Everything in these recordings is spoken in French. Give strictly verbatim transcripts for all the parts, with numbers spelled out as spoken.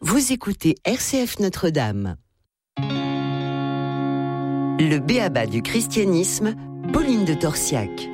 Vous écoutez R C F Notre-Dame. Le b.a.-ba du christianisme, Pauline de Torsiac.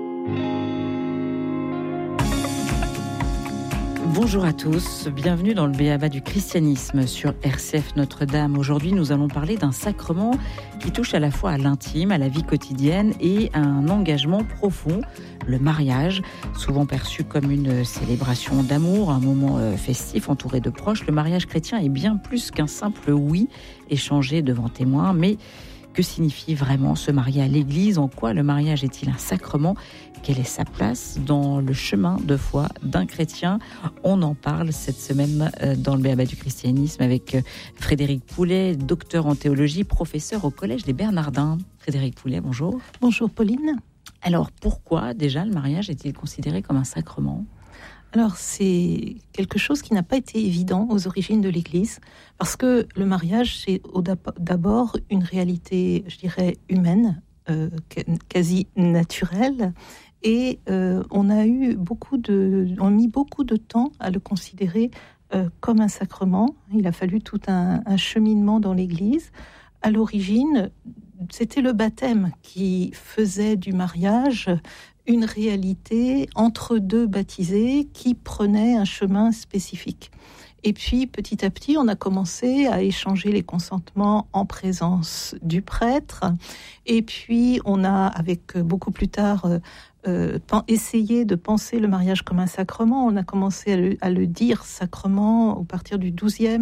Bonjour à tous, bienvenue dans le b.a.-ba du christianisme sur R C F Notre-Dame. Aujourd'hui, nous allons parler d'un sacrement qui touche à la fois à l'intime, à la vie quotidienne et à un engagement profond, le mariage. Souvent perçu comme une célébration d'amour, un moment festif entouré de proches, le mariage chrétien est bien plus qu'un simple oui échangé devant témoins, mais que signifie vraiment se marier à l'Église? En quoi le mariage est-il un sacrement? Quelle est sa place dans le chemin de foi d'un chrétien? On en parle cette semaine dans le b.a.-ba du christianisme avec Frédéric Poulet, docteur en théologie, professeur au Collège des Bernardins. Frédéric Poulet, bonjour. Bonjour Pauline. Alors pourquoi déjà le mariage est-il considéré comme un sacrement ? Alors, c'est quelque chose qui n'a pas été évident aux origines de l'Église, parce que le mariage, c'est d'abord une réalité, je dirais, humaine, euh, quasi naturelle, et euh, on a eu beaucoup de, on a mis beaucoup de temps à le considérer euh, comme un sacrement. Il a fallu tout un, un cheminement dans l'Église. À l'origine, c'était le baptême qui faisait du mariage une réalité entre deux baptisés qui prenaient un chemin spécifique. Et puis, petit à petit, on a commencé à échanger les consentements en présence du prêtre. Et puis, on a, avec beaucoup plus tard, euh, essayé de penser le mariage comme un sacrement. On a commencé à le, à le dire sacrement à partir du douzième